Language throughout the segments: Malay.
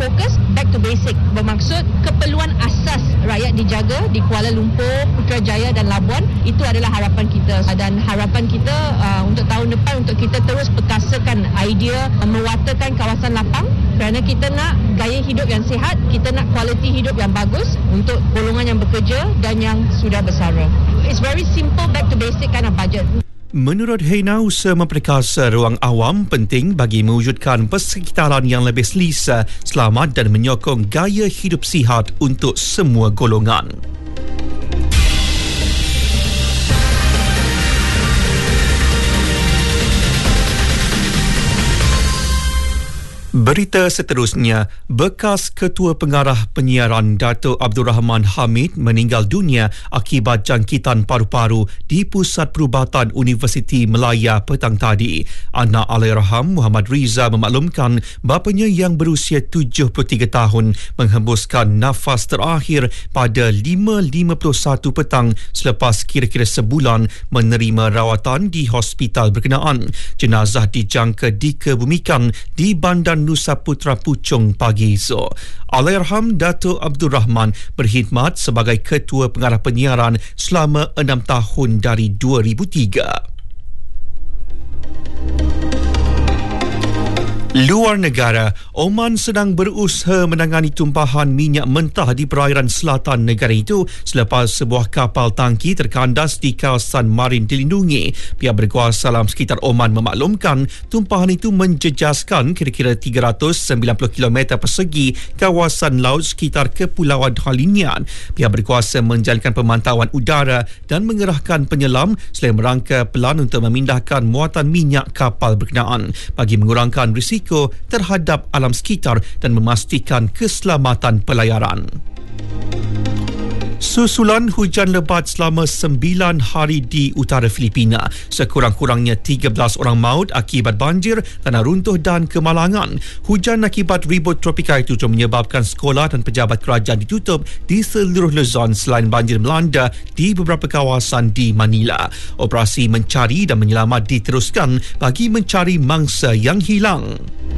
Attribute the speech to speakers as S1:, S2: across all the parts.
S1: fokus back to basic, bermaksud keperluan asas rakyat dijaga di Kuala Lumpur, Putrajaya dan Labuan. Itu adalah harapan kita, dan harapan kita untuk tahun depan untuk kita terus perkasakan idea mewartakan kawasan lapang, kerana kita nak gaya hidup yang sihat, kita nak kualiti hidup yang bagus untuk golongan yang bekerja dan yang sudah bersara. It's very simple, back to basic kind of budget.
S2: Menurut Heina, usaha memperkasa ruang awam penting bagi mewujudkan persekitaran yang lebih selesa, selamat dan menyokong gaya hidup sihat untuk semua golongan. Berita seterusnya, bekas Ketua Pengarah Penyiaran Dato' Abdul Rahman Hamid meninggal dunia akibat jangkitan paru-paru di Pusat Perubatan Universiti Melaya petang tadi. Anak Allahyarham Muhammad Riza memaklumkan bapanya yang berusia 73 tahun menghembuskan nafas terakhir pada 5.51 petang selepas kira-kira sebulan menerima rawatan di hospital berkenaan. Jenazah dijangka dikebumikan di Bandar Nusa Putra Puchong pagi esok. Allahyarham Dato' Abdul Rahman berkhidmat sebagai Ketua Pengarah Penyiaran selama 6 tahun dari 2003. Luar negara, Oman sedang berusaha menangani tumpahan minyak mentah di perairan selatan negara itu selepas sebuah kapal tangki terkandas di kawasan marin dilindungi. Pihak berkuasa dalam sekitar Oman memaklumkan tumpahan itu menjejaskan kira-kira 390 km persegi kawasan laut sekitar Kepulauan Halinian. Pihak berkuasa menjalankan pemantauan udara dan mengerahkan penyelam selain merangka pelan untuk memindahkan muatan minyak kapal berkenaan bagi mengurangkan risiko terhadap alam sekitar dan memastikan keselamatan pelayaran. Susulan hujan lebat selama 9 hari di utara Filipina. Sekurang-kurangnya 13 orang maut akibat banjir, tanah runtuh dan kemalangan. Hujan akibat ribut tropika itu menyebabkan sekolah dan pejabat kerajaan ditutup di seluruh Luzon selain banjir melanda di beberapa kawasan di Manila. Operasi mencari dan menyelamat diteruskan bagi mencari mangsa yang hilang.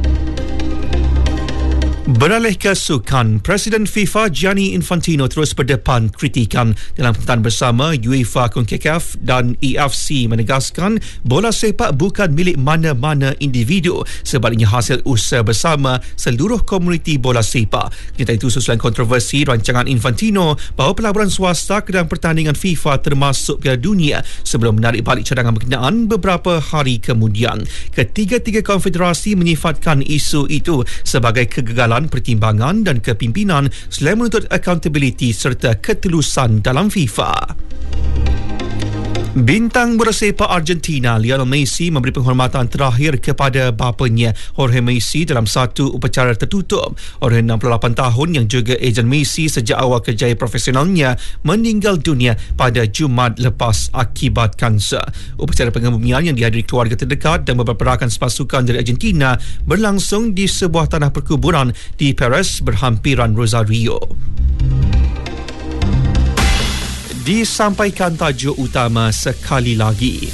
S2: Beralih ke sukan, Presiden FIFA Gianni Infantino terus berdepan kritikan dalam pertemuan bersama UEFA, CONCACAF dan EFC menegaskan bola sepak bukan milik mana-mana individu, sebaliknya hasil usaha bersama seluruh komuniti bola sepak. Kita itu susulan kontroversi rancangan Infantino bahawa pelaburan swasta ke dalam pertandingan FIFA termasuk Piala Dunia sebelum menarik balik cadangan berkenaan beberapa hari kemudian. Ketiga-tiga konfederasi menyifatkan isu itu sebagai kegagalan pertimbangan dan kepimpinan selain menuntut accountability serta ketulusan dalam FIFA. Bintang bola sepak Argentina Lionel Messi memberi penghormatan terakhir kepada bapanya Jorge Messi dalam satu upacara tertutup. Orang 68 tahun yang juga ejen Messi sejak awal kerjaya profesionalnya meninggal dunia pada Jumaat lepas akibat kanser. Upacara pengebumian yang dihadiri keluarga terdekat dan beberapa rakan sepasukan dari Argentina berlangsung di sebuah tanah perkuburan di Paris berhampiran Rosario. Disampaikan tajuk utama sekali lagi.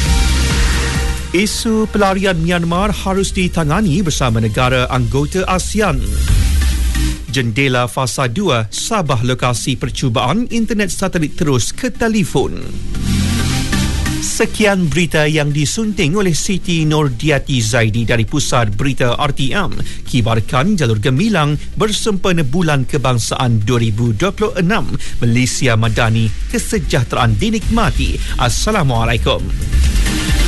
S2: Isu pelarian Myanmar harus ditangani bersama negara anggota ASEAN. Jendela Fasa 2, Sabah lokasi percubaan internet satelit terus ke telefon. Sekian berita yang disunting oleh Siti Nordiati Zaidi dari Pusat Berita RTM. Kibarkan jalur gemilang bersempena Bulan Kebangsaan 2026. Malaysia Madani, kesejahteraan dinikmati. Assalamualaikum.